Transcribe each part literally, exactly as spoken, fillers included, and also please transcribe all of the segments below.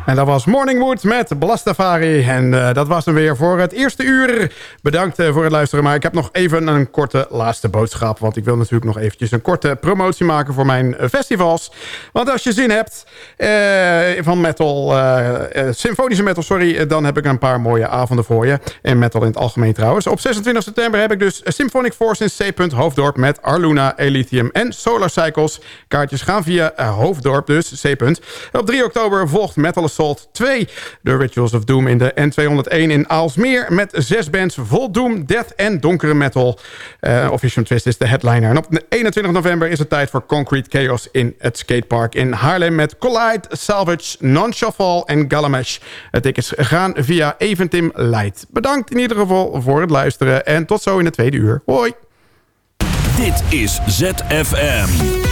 En dat was Morningwood met Blastafari. En uh, dat was hem weer voor het eerste uur. Bedankt uh, voor het luisteren. Maar ik heb nog even een korte laatste boodschap. Want ik wil natuurlijk nog eventjes een korte promotie maken voor mijn uh, festivals. Want als je zin hebt uh, van metal, uh, uh, symfonische metal, sorry, uh, dan heb ik een paar mooie avonden voor je. En metal in het algemeen trouwens. Op zesentwintig september heb ik dus Symphonic Force in C. Hoofddorp met Arluna, Elysium en Solar Cycles. Kaartjes gaan via uh, Hoofddorp, dus C. Op drie oktober volgt Metal Assault twee. The Rituals of Doom in de N tweehonderdéén in Aalsmeer. Met zes bands vol doom, death en donkere metal. Uh, Official Twist is de headliner. En op eenentwintig november is het tijd voor Concrete Chaos in het skatepark in Haarlem. Met Collide, Salvage, Non-Shuffle en Galamesh. Het tickets gaan via Eventim Light. Bedankt in ieder geval voor het luisteren. En tot zo in het tweede uur. Hoi! Dit is Z F M.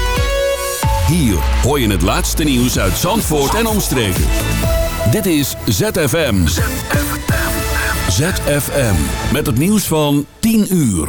Hier hoor je het laatste nieuws uit Zandvoort en omstreken. Dit is Z F M. Z F M. Z F M. Met het nieuws van tien uur.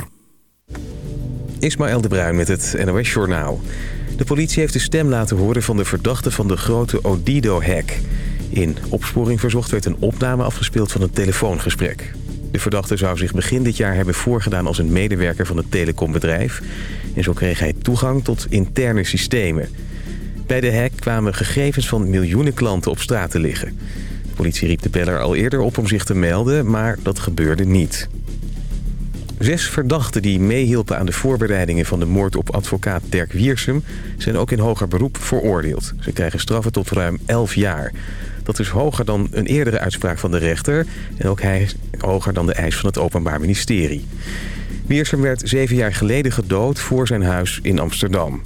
Ismaël de Bruin met het N O S-journaal. De politie heeft de stem laten horen van de verdachte van de grote Odido-hack. In Opsporing Verzocht werd een opname afgespeeld van een telefoongesprek. De verdachte zou zich begin dit jaar hebben voorgedaan als een medewerker van het telecombedrijf. En zo kreeg hij toegang tot interne systemen. Bij de hack kwamen gegevens van miljoenen klanten op straat te liggen. De politie riep de beller al eerder op om zich te melden, maar dat gebeurde niet. Zes verdachten die meehielpen aan de voorbereidingen van de moord op advocaat Dirk Wiersum zijn ook in hoger beroep veroordeeld. Ze krijgen straffen tot ruim elf jaar. Dat is hoger dan een eerdere uitspraak van de rechter en ook hij hoger dan de eis van het Openbaar Ministerie. Wiersum werd zeven jaar geleden gedood voor zijn huis in Amsterdam.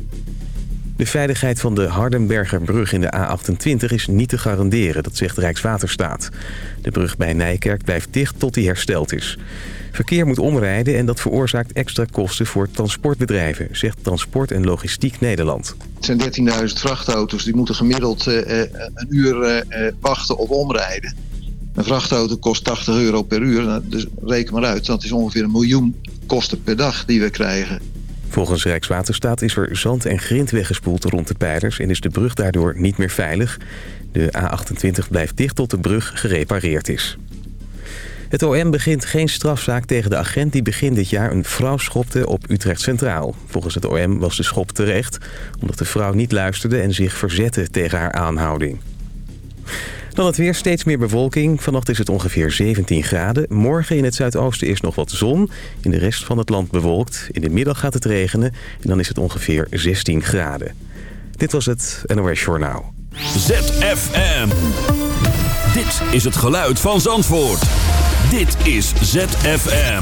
De veiligheid van de Hardenbergerbrug in de A achtentwintig is niet te garanderen, dat zegt Rijkswaterstaat. De brug bij Nijkerk blijft dicht tot die hersteld is. Verkeer moet omrijden en dat veroorzaakt extra kosten voor transportbedrijven, zegt Transport en Logistiek Nederland. Het zijn dertienduizend vrachtauto's, die moeten gemiddeld uh, een uur uh, wachten op omrijden. Een vrachtauto kost tachtig euro per uur, nou, dus reken maar uit. Dat is ongeveer een miljoen kosten per dag die we krijgen. Volgens Rijkswaterstaat is er zand en grind weggespoeld rond de pijlers en is de brug daardoor niet meer veilig. De A achtentwintig blijft dicht tot de brug gerepareerd is. Het O M begint geen strafzaak tegen de agent die begin dit jaar een vrouw schopte op Utrecht Centraal. Volgens het O M was de schop terecht, omdat de vrouw niet luisterde en zich verzette tegen haar aanhouding. Dan het weer, steeds meer bewolking. Vannacht is het ongeveer zeventien graden. Morgen in het zuidoosten is nog wat zon. In de rest van het land bewolkt. In de middag gaat het regenen en dan is het ongeveer zestien graden. Dit was het N O S Journaal. Z F M. Dit is het geluid van Zandvoort. Dit is Z F M.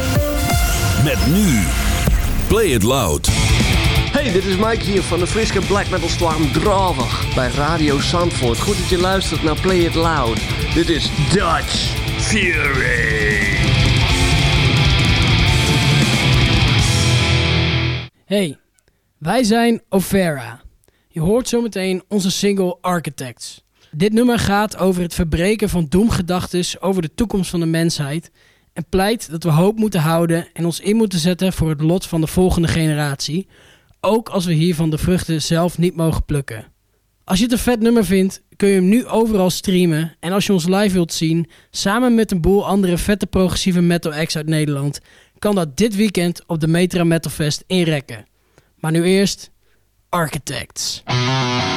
Met nu Play It Loud. Hey, dit is Mike hier van de Friske Black Metal Storm Draver bij Radio Zandvoort. Goed dat je luistert naar Play It Loud. Dit is Dutch Fury. Hey, wij zijn Ofera. Je hoort zometeen onze single Architects. Dit nummer gaat over het verbreken van doemgedachtes over de toekomst van de mensheid en pleit dat we hoop moeten houden en ons in moeten zetten voor het lot van de volgende generatie, ook als we hiervan de vruchten zelf niet mogen plukken. Als je het een vet nummer vindt, kun je hem nu overal streamen en als je ons live wilt zien, samen met een boel andere vette progressieve metal acts uit Nederland, kan dat dit weekend op de Metra Metal Fest in Rekken. Maar nu eerst Architects.